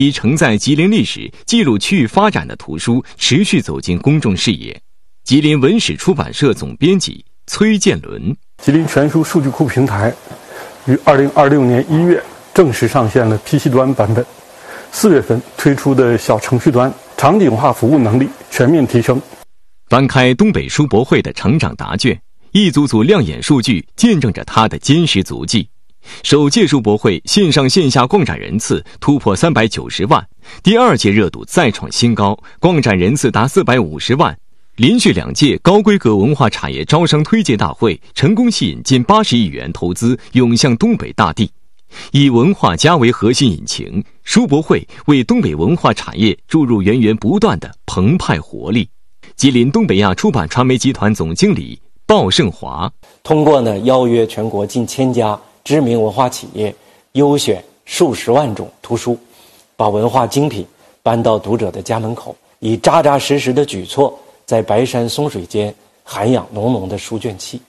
以承载吉林历史、记录区域发展的图书持续走进公众视野。吉林文史出版社总编辑崔建伦。 吉林全书数据库平台于2026年1月正式上线了 PC 端版本，4月份推出的小程序端场景化服务能力全面提升。 翻开东北书博会的成长答卷，一组组亮眼数据见证着它的坚实足迹。首届书博会线上线下逛展人次突破390万，第2届热度再创新高，逛展人次达450万。连续2届高规格文化产业招商推介大会成功吸引近80亿元投资涌向东北大地。以文化家为核心引擎，书博会为东北文化产业注入源源不断的澎湃活力。吉林东北亚出版传媒集团总经理鲍胜华通过邀约全国近1000家知名文化企业，优选数十万种图书，把文化精品搬到读者的家门口，以扎扎实实的举措在白山松水间涵养浓浓的书卷气。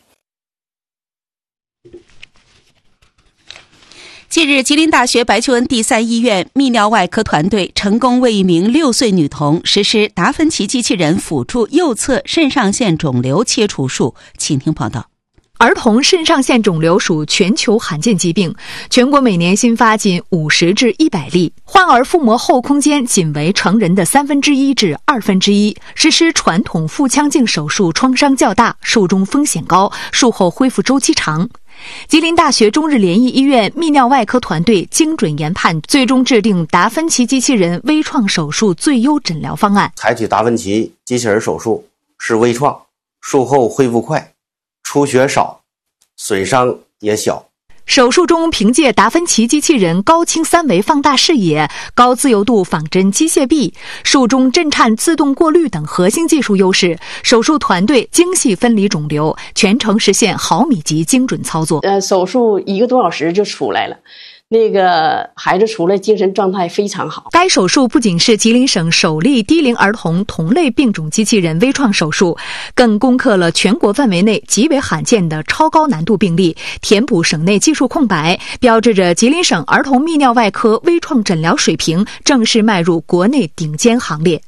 近日，吉林大学白求恩第3医院泌尿外科团队成功为一名6岁女童实施达芬奇机器人辅助右侧肾上腺肿瘤切除术。请听报道。 儿童肾上腺肿瘤属全球罕见疾病，全国每年新发近50至100例，患儿腹膜后空间仅为成人的1/3至1/2，实施传统腹腔镜手术创伤较大，术中风险高，术后恢复周期长。吉林大学中日联谊医院泌尿外科团队精准研判，最终制定达芬奇机器人微创手术最优诊疗方案。 采取达芬奇机器人手术是微创，术后恢复快，出血少，损伤也小。 手术中凭借达芬奇机器人高清3维放大视野、高自由度仿真机械臂、术中震颤自动过滤等核心技术优势，手术团队精细分离肿瘤，全程实现毫米级精准操作。 手术1个多小时就出来了。那个孩子出来精神状态非常好。 该手术不仅是吉林省首例低龄儿童同类病种机器人微创手术，更攻克了全国范围内极为罕见的超高难度病例，填补省内技术空白，标志着吉林省儿童泌尿外科微创诊疗水平正式迈入国内顶尖行列。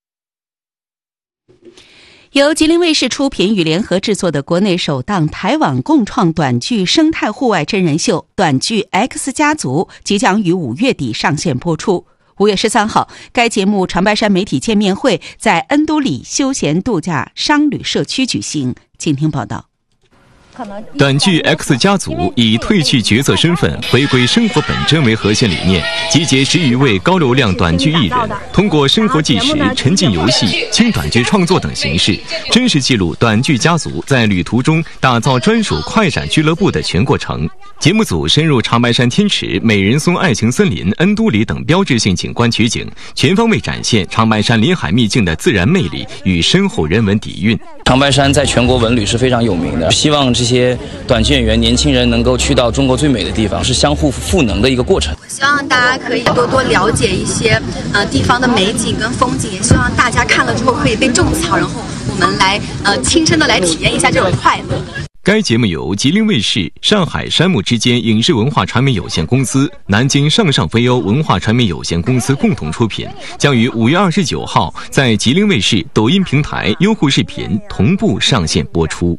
由吉林卫视出品与联合制作的国内首档台网共创短剧生态户外真人秀短剧 X 家族即将于5月底上线播出。5月13号，该节目长白山媒体见面会在恩都里休闲度假商旅社区举行。请听报道。 短剧 X 家族以褪去角色身份，回归生活本真为核心理念，集结10余位高流量短剧艺人，通过生活纪实、沉浸游戏、轻短剧创作等形式，真实记录短剧家族在旅途中打造专属快闪俱乐部的全过程。节目组深入长白山天池、美人松爱情森林、恩都里等标志性景观取景，全方位展现长白山临海秘境的自然魅力与深厚人文底蕴。 长白山在全国文旅是非常有名的，希望这些短剧演员、年轻人能够去到中国最美的地方，是相互赋能的一个过程。 希望大家可以多多了解一些地方的美景跟风景，也希望大家看了之后可以被种草，然后我们来亲身的来体验一下这种快乐。 该节目由吉林卫视、上海山木之间影视文化传媒有限公司、南京上上飞欧文化传媒有限公司共同出品，将于5月29号在吉林卫视抖音平台、优酷视频同步上线播出。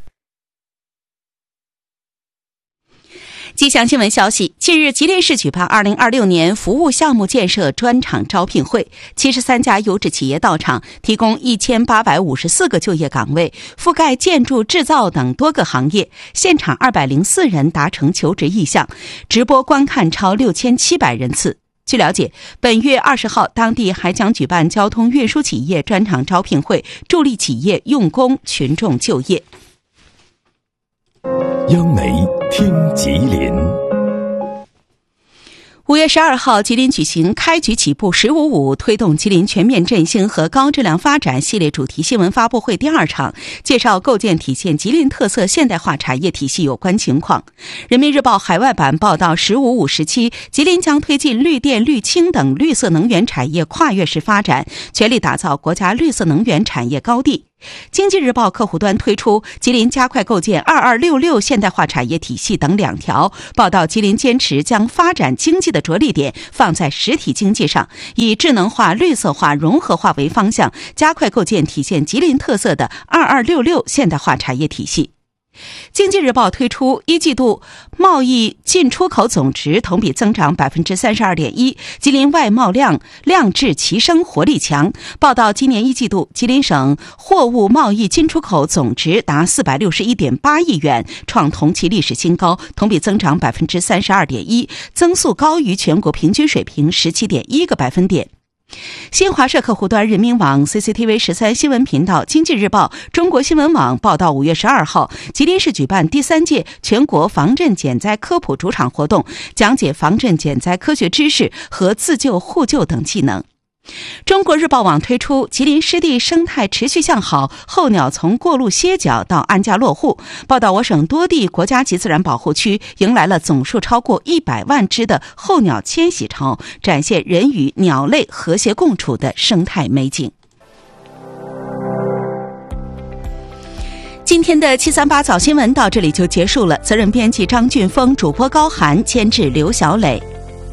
吉祥新闻消息，近日吉林市举办2026年服务项目建设专场招聘会，73家优质企业到场，提供1854个就业岗位，覆盖建筑、制造等多个行业。现场204人达成求职意向，直播观看超6700人次。据了解，本月20号，当地还将举办交通运输企业专场招聘会，助力企业用工、群众就业。 央媒听吉林。 5月12号，吉林举行开局起步“15+5”推动吉林全面振兴和高质量发展系列主题新闻发布会第2场，介绍构建体现吉林特色现代化产业体系有关情况。人民日报海外版报道，“15+5”时期，吉林将推进绿电、绿氢等绿色能源产业跨越式发展，全力打造国家绿色能源产业高地。 经济日报客户端推出吉林加快构建2266现代化产业体系等2条，报道吉林坚持将发展经济的着力点放在实体经济上，以智能化、绿色化、融合化为方向，加快构建体现吉林特色的2266现代化产业体系。经济日报推出一季度贸易进出口总值同比增长 32.1%， 吉林外贸量质齐升，活力强。报道今年一季度吉林省货物贸易进出口总值达 461.8 亿元，创同期历史新高，同比增长 32.1%， 增速高于全国平均水平 17.1个百分点。新华社客户端、人民网、CCTV 13新闻频道、经济日报、中国新闻网报道，5月12号，吉林市举办第3届全国防震减灾科普主场活动，讲解防震减灾科学知识和自救互救等技能。中国日报网推出吉林湿地生态持续向好，候鸟从过路歇脚到安家落户。报道我省多地国家级自然保护区迎来了总数超过100万只的候鸟迁徙潮，展现人与鸟类和谐共处的生态美景。今天的738早新闻到这里就结束了，责任编辑张俊峰，主播高涵，监制刘小磊。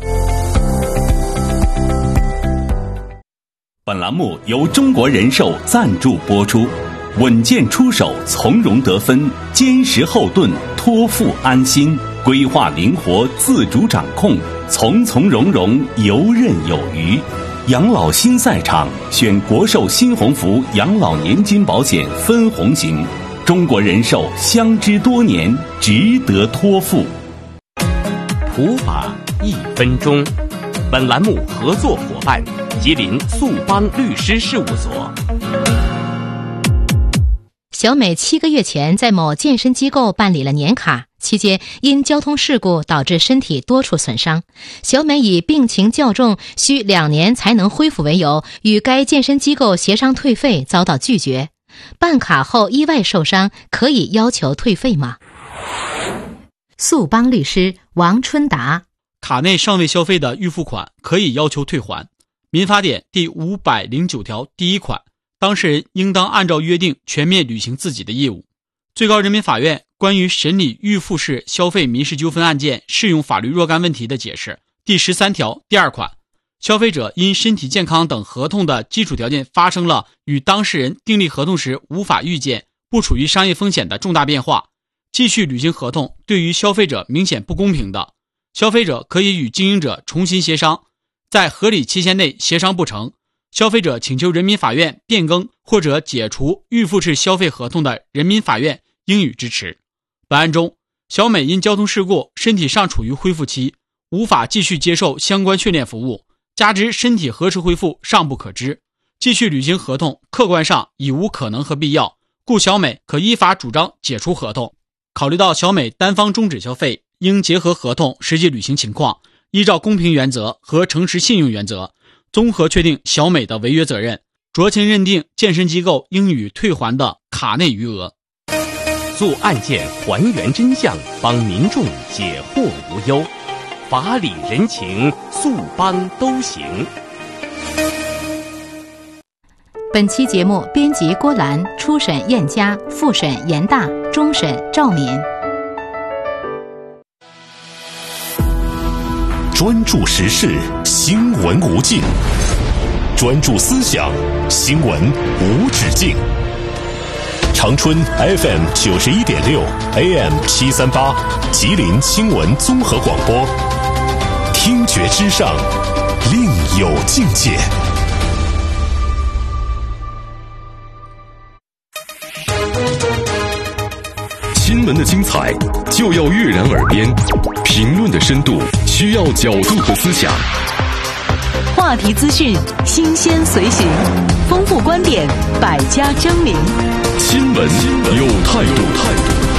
本栏目由中国人寿赞助播出，稳健出手，从容得分，坚实后盾，托付安心，规划灵活，自主掌控，从从容容，游刃有余。养老新赛场，选国寿新鸿福养老年金保险分红型，中国人寿相知多年，值得托付。 普法1分钟，本栏目合作伙伴吉林速邦律师事务所。 小美7个月前在某健身机构办理了年卡，期间因交通事故导致身体多处损伤，小美以病情较重，需2年才能恢复为由，与该健身机构协商退费，遭到拒绝。办卡后意外受伤，可以要求退费吗？速邦律师王春达。 卡内尚未消费的预付款可以要求退还。民法典第509条第1款，当事人应当按照约定全面履行自己的义务。最高人民法院关于审理预付式消费民事纠纷案件适用法律若干问题的解释第13条第2款，消费者因身体健康等合同的基础条件发生了与当事人订立合同时无法预见、不处于商业风险的重大变化，继续履行合同对于消费者明显不公平的，消费者可以与经营者重新协商，在合理期限内协商不成，消费者请求人民法院变更或者解除预付式消费合同的，人民法院应予支持。本案中，小美因交通事故身体尚处于恢复期，无法继续接受相关训练服务，加之身体何时恢复尚不可知，继续履行合同客观上已无可能和必要，故小美可依法主张解除合同。考虑到小美单方终止消费，应结合合同实际履行情况，依照公平原则和诚实信用原则，综合确定小美的违约责任，酌情认定健身机构应予退还的卡内余额。 做案件还原真相，帮民众解惑无忧，法理人情，速帮都行。 本期节目编辑郭兰，初审燕佳，复审严大，终审赵敏。 专注时事，新闻无尽；专注思想，新闻无止境。长春 FM 91.6 AM 738，吉林新闻综合广播，听觉之上，另有境界。新闻的精彩就要跃然耳边，评论的深度需要角度和思想， 话题资讯新鲜随行，丰富观点，百家争鸣。 新闻有态度。